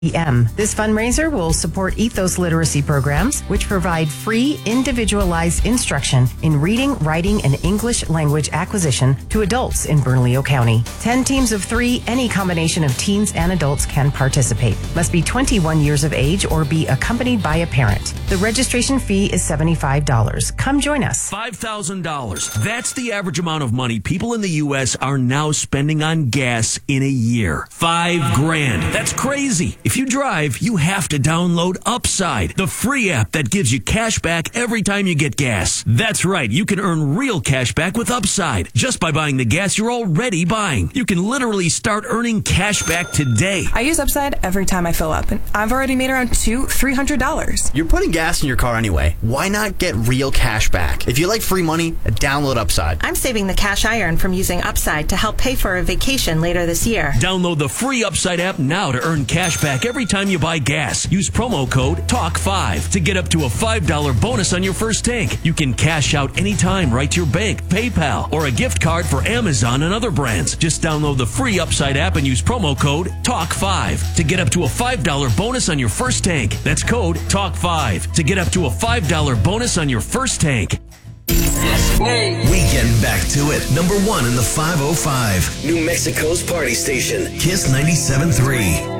p.m. This fundraiser will support Ethos literacy programs, which provide free, individualized instruction in reading, writing, and English language acquisition to adults in Bernalillo County. 10 teams of 3, any combination of teens and adults can participate. Must be 21 years of age or be accompanied by a parent. The registration fee is $75. Come join us. $5,000. That's the average amount of money people in the U.S. are now spending on gas in a year. $5,000. That's crazy. If you drive, you have to download Upside, the free app that gives you cash back every time you get gas. That's right. You can earn real cash back with Upside just by buying the gas you're already buying. You can literally start earning cash back today. I use Upside every time I fill up, and I've already made around $300. You're putting gas in your car anyway. Why not get real cash back? If you like free money, download Upside. I'm saving the cash I earn from using Upside to help pay for a vacation later this year. Download the free Upside app now to earn cash back every time you buy gas. Use promo code TALK5 to get up to a $5 bonus on your first tank. You can cash out anytime right to your bank, PayPal, or a gift card for Amazon and other brands. Just download the free Upside app and use promo code TALK5 to get up to a $5 bonus on your first tank. That's code TALK5 to get up to a $5 bonus on your first tank. We get back to it. Number 1 in the 505. New Mexico's party station. Kiss 97.3.